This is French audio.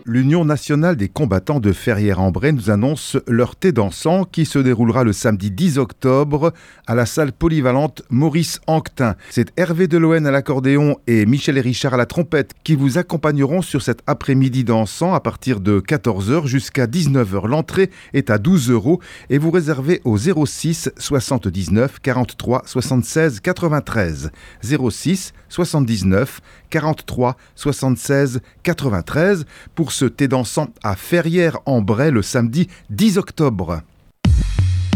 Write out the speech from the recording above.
L'Union nationale des combattants de Ferrières-en-Bray nous annonce leur thé dansant qui se déroulera le samedi 10 octobre à la salle polyvalente Maurice Anquetin. C'est Hervé Deloën à l'accordéon et Michel et Richard à la trompette qui vous accompagneront sur cet après-midi dansant à partir de 14h jusqu'à 19h. L'entrée est à 12 € et vous réservez au 06 79 43 76 93. 06 79 43 76 93 pour ce thé dansant à Ferrières-en-Bray le samedi 10 octobre.